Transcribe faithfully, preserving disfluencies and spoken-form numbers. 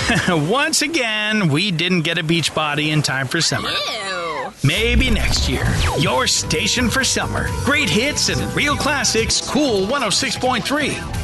Once again, we didn't get a beach body in time for summer. Ew. Maybe next year. Your station for summer. Great hits and real classics, Cool one oh six point three.